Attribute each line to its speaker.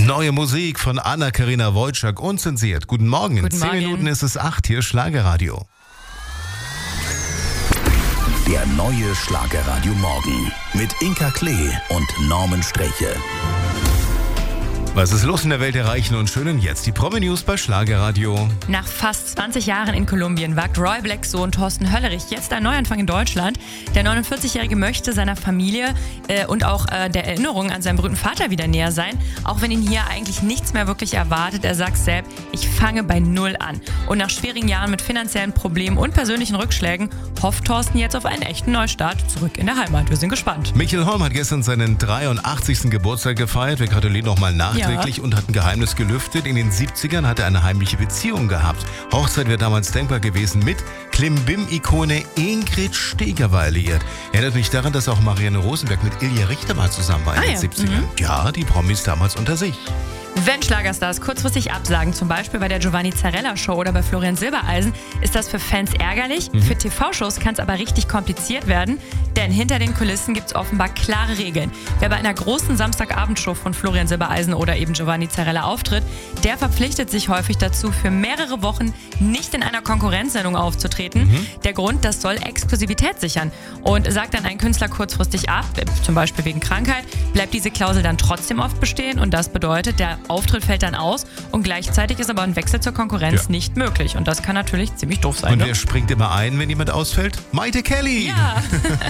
Speaker 1: Neue Musik von Anna-Karina Wojcik, unzensiert. Guten Morgen. In 10 Minuten ist es 8 hier, Schlagerradio.
Speaker 2: Der neue Schlagerradio Morgen mit Inka Klee und Norman Streche.
Speaker 1: Was ist los in der Welt der Reichen und Schönen? Jetzt die Promi-News bei Schlagerradio.
Speaker 3: Nach fast 20 Jahren in Kolumbien wagt Roy Blacks Sohn Thorsten Höllerich jetzt einen Neuanfang in Deutschland. Der 49-Jährige möchte seiner Familie und auch der Erinnerung an seinen berühmten Vater wieder näher sein, auch wenn ihn hier eigentlich nichts mehr wirklich erwartet. Er sagt selbst, ich fange bei Null an. Und nach schwierigen Jahren mit finanziellen Problemen und persönlichen Rückschlägen hofft Thorsten jetzt auf einen echten Neustart zurück in der Heimat. Wir sind gespannt.
Speaker 1: Michael Holm hat gestern seinen 83. Geburtstag gefeiert. Wir gratulieren nochmal nachträglich und hat ein Geheimnis gelüftet. In den 70ern hat er eine heimliche Beziehung gehabt. Hochzeit wäre damals denkbar gewesen mit Klimbim-Ikone Ingrid Steeger war liiert. Erinnert mich daran, dass auch Marianne Rosenberg mit Ilja Richter mal zusammen war in den 70ern. Ja, die Promis damals unter sich.
Speaker 3: Wenn Schlagerstars kurzfristig absagen, zum Beispiel bei der Giovanni Zarella Show oder bei Florian Silbereisen, ist das für Fans ärgerlich. Für TV-Shows kann es aber richtig kompliziert werden, denn hinter den Kulissen gibt es offenbar klare Regeln. Wer bei einer großen Samstagabendshow von Florian Silbereisen oder eben Giovanni Zarella auftritt, der verpflichtet sich häufig dazu, für mehrere Wochen nicht in einer Konkurrenzsendung aufzutreten. Der Grund, das soll Exklusivität sichern. Und sagt dann ein Künstler kurzfristig ab, zum Beispiel wegen Krankheit, bleibt diese Klausel dann trotzdem oft bestehen und das bedeutet, der Auftritt fällt dann aus und gleichzeitig ist aber ein Wechsel zur Konkurrenz nicht möglich. Und das kann natürlich ziemlich doof sein.
Speaker 1: Und wer springt immer ein, wenn jemand ausfällt? Maite Kelly!
Speaker 3: Ja.